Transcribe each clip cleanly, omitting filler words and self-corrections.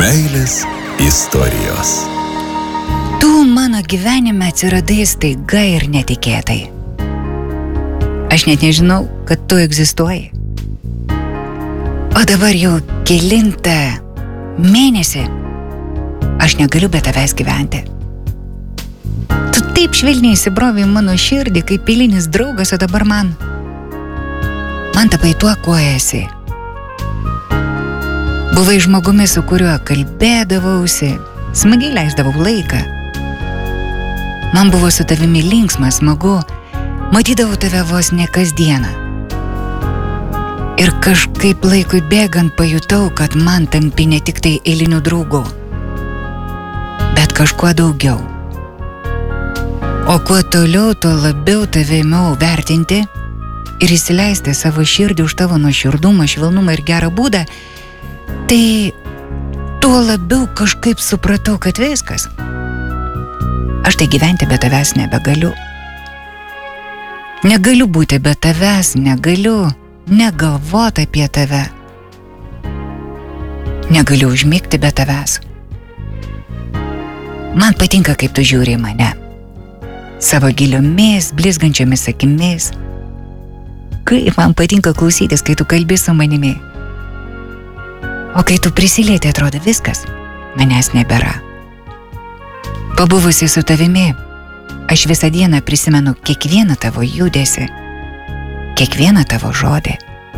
Meilės istorijos. Tu mano gyvenime atsiradai staiga ir netikėtai. Aš net nežinau, kad tu egzistuoji. O dabar jau kelintą mėnesį aš negaliu be tavęs gyventi. Tu taip švelniai įsibrovei mano širdį, kaip eilinis draugas, o dabar man tapai tuo, kuo esi. Buvai žmogumi, su kuriuo kalbėdavausi, smagiai leisdavau laiką. Man buvo su tavimi linksma, smagu, matydavau tave vos ne kasdieną. Ir kažkaip laikui bėgant pajutau, kad man tampi ne tik tai eilinių draugų, bet kažkuo daugiau. O kuo toliau, tuo labiau tave ėmiau vertinti ir įsileisti savo širdį už tavo nuoširdumą, švelnumą ir gerą būdą, tai tuo labiau kažkaip supratau, kad viskas. Aš tai gyventi be tavęs nebegaliu. Negaliu būti be tavęs, negaliu negalvoti apie tave. Negaliu užmigti be tavęs. Man patinka, kaip tu žiūri į mane. Savo giliomis, blizgančiomis akimis. Kaip man patinka klausytis, kai tu kalbi su manimi. O kai tu prisilieti, atrodo viskas, manęs nebėra. Pabuvusi su tavimi, aš visą dieną prisimenu kiekvieną tavo judesį, kiekvieną tavo žodį.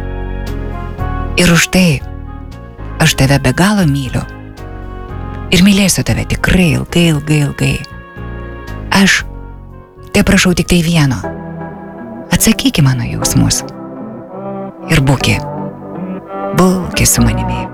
Ir už tai aš tave be galo myliu. Ir mylėsiu tave tikrai ilgai, ilgai, ilgai. Aš te prašau tik tai vieno. Atsakyk į mano jausmus. Ir būki su manimi.